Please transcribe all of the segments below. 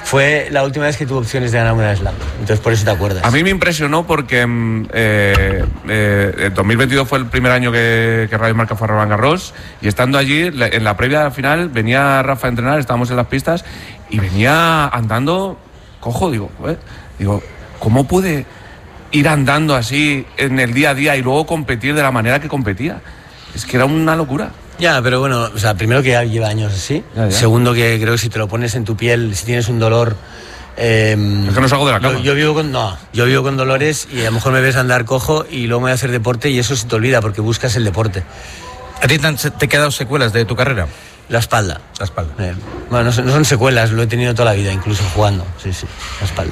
fue la última vez que tuve opciones de ganar una Slam. Entonces por eso te acuerdas. A mí me impresionó porque 2022 fue el primer año que Radio Marca fue a Roland Garros, y estando allí, en la previa final, venía Rafa a entrenar, estábamos en las pistas, y venía andando cojo, digo, ¿cómo puede ir andando así en el día a día y luego competir de la manera que competía? Es que era una locura. Ya, pero bueno, o sea, primero que ya lleva años así. Ya. Segundo que creo que si te lo pones en tu piel, si tienes un dolor... es que no salgo de la cama. Yo vivo con dolores y a lo mejor me ves andar cojo y luego me voy a hacer deporte y eso se te olvida porque buscas el deporte. ¿A ti te han quedado secuelas de tu carrera? La espalda. Bueno, no son secuelas, lo he tenido toda la vida, incluso jugando. Sí, la espalda.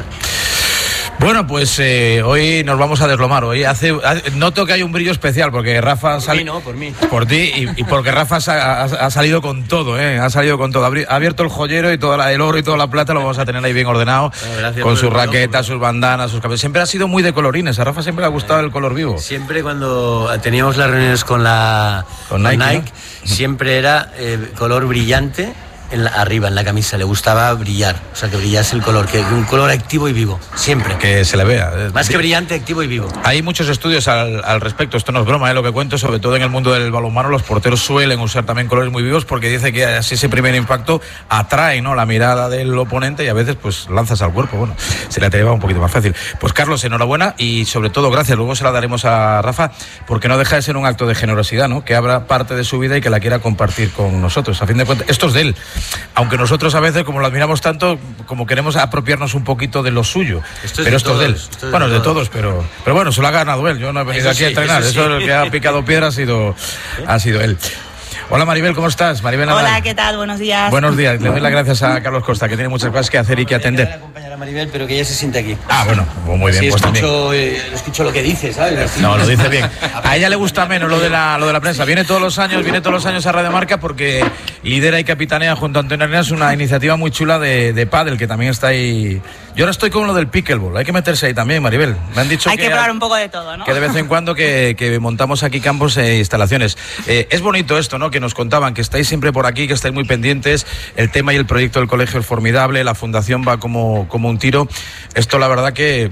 Bueno, pues hoy nos vamos a deslomar. Hoy noto que hay un brillo especial porque Rafa por mí. Por ti y porque Rafa ha salido con todo, ha salido con todo. Ha abierto el joyero y todo el oro y toda la plata lo vamos a tener ahí bien ordenado, con sus raquetas, sus bandanas, sus cabezas. Siempre ha sido muy de colorines. A Rafa siempre le ha gustado el color vivo. Siempre cuando teníamos las reuniones con Nike, ¿no? Siempre era color brillante. Arriba en la camisa, le gustaba brillar, o sea, que brillase el color, que un color activo y vivo, siempre. Que se le vea. Más que brillante, activo y vivo. Hay muchos estudios al respecto, esto no es broma, lo que cuento, sobre todo en el mundo del balonmano, los porteros suelen usar también colores muy vivos porque dice que así ese primer impacto atrae, ¿no?, la mirada del oponente y a veces pues lanzas al cuerpo, bueno, se le lleva un poquito más fácil. Pues Carlos, enhorabuena y sobre todo gracias, luego se la daremos a Rafa porque no deja de ser un acto de generosidad, ¿no?, que abra parte de su vida y que la quiera compartir con nosotros. A fin de cuentas, esto es de él. Aunque nosotros a veces, como lo admiramos tanto, como queremos apropiarnos un poquito de lo suyo. Esto es de él. Bueno, es de todos, pero bueno, se lo ha ganado él. Yo no he venido aquí a entrenar. Eso el que ha picado piedra ha sido él. Hola Maribel, ¿cómo estás? Maribel Nadal. Hola, ¿qué tal? Buenos días. Buenos días. Le doy las gracias a Carlos Costa, que tiene muchas cosas que hacer y que atender. Voy a acompañar a Maribel, pero que ella se siente aquí. Ah, bueno, muy bien. Sí, pues escucho lo que dice, ¿sabes? No, lo dice bien. A ella le gusta menos lo de la prensa. Viene todos los años a Radio Marca porque lidera y capitanea junto a Antonio Arenas una iniciativa muy chula de pádel, que también está ahí. Yo ahora estoy con lo del pickleball. Hay que meterse ahí también, Maribel. Me han dicho hay que probar un poco de todo, ¿no? Que de vez en cuando que montamos aquí campos e instalaciones. Es bonito esto, ¿no?, que nos contaban, que estáis siempre por aquí, que estáis muy pendientes. El tema y el proyecto del colegio es formidable. La fundación va como un tiro. Esto, la verdad que...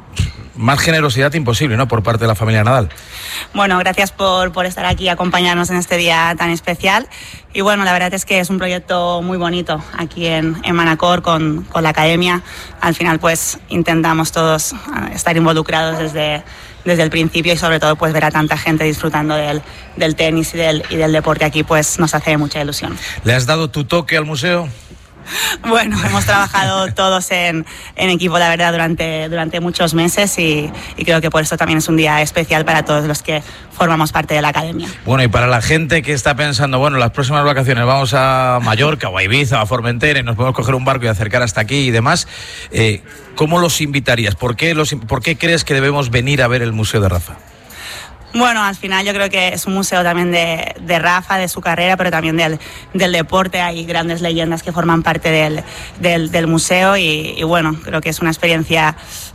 más generosidad imposible, ¿no?, por parte de la familia Nadal. Bueno, gracias por estar aquí y acompañarnos en este día tan especial. Y bueno, la verdad es que es un proyecto muy bonito aquí en Manacor con la academia. Al final pues intentamos todos estar involucrados desde el principio y sobre todo pues ver a tanta gente disfrutando del tenis y del deporte aquí pues nos hace mucha ilusión. ¿Le has dado tu toque al museo? Bueno, hemos trabajado todos en equipo, la verdad, durante muchos meses y creo que por eso también es un día especial para todos los que formamos parte de la academia. Bueno, y para la gente que está pensando, bueno, las próximas vacaciones vamos a Mallorca o a Ibiza o a Formentera y nos podemos coger un barco y acercar hasta aquí y demás, ¿cómo los invitarías? ¿Por qué crees que debemos venir a ver el Museo de Rafa? Bueno, al final yo creo que es un museo también de Rafa, de su carrera, pero también del deporte. Hay grandes leyendas que forman parte del museo y bueno, creo que es una experiencia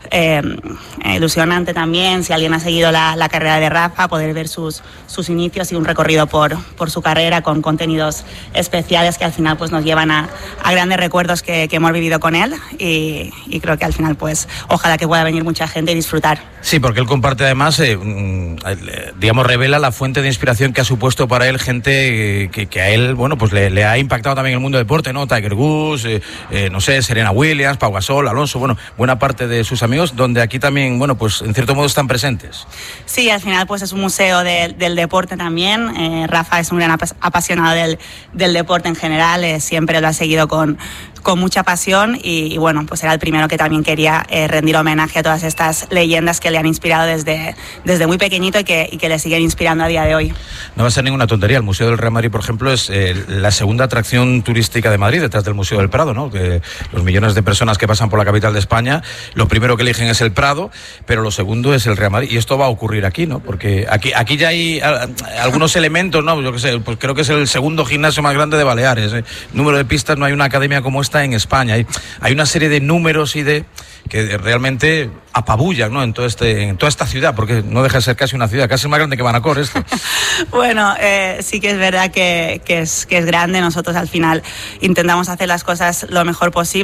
ilusionante también. Si alguien ha seguido la carrera de Rafa, poder ver sus inicios y un recorrido por su carrera con contenidos especiales que al final pues nos llevan a grandes recuerdos que hemos vivido con él y creo que al final pues ojalá que pueda venir mucha gente y disfrutar. Sí, porque él comparte además, digamos, revela la fuente de inspiración que ha supuesto para él gente que a él, bueno, pues le ha impactado también el mundo del deporte, ¿no? Tiger Woods, no sé, Serena Williams, Pau Gasol, Alonso, bueno, buena parte de sus amigos, donde aquí también, bueno, pues en cierto modo están presentes. Sí, al final pues es un museo del deporte también. Rafa es un gran apasionado del deporte en general, siempre lo ha seguido con mucha pasión y bueno, pues era el primero que también quería rendir homenaje a todas estas leyendas que le han inspirado desde muy pequeñito y que le siguen inspirando a día de hoy. No va a ser ninguna tontería, el Museo del Real Madrid, por ejemplo, es la segunda atracción turística de Madrid, detrás del Museo del Prado, ¿no? Que los millones de personas que pasan por la capital de España, lo primero que eligen es el Prado, pero lo segundo es el Real Madrid, y esto va a ocurrir aquí, ¿no? Porque aquí ya hay algunos elementos, ¿no? Yo qué sé, pues creo que es el segundo gimnasio más grande de Baleares, número de pistas, no hay una academia como esta en España, hay una serie de números que realmente apabullan, ¿no? En toda esta ciudad, porque no deja de ser casi una ciudad, casi más grande que Manacor esto. Bueno, sí que es verdad que es grande. Nosotros al final intentamos hacer las cosas lo mejor posible.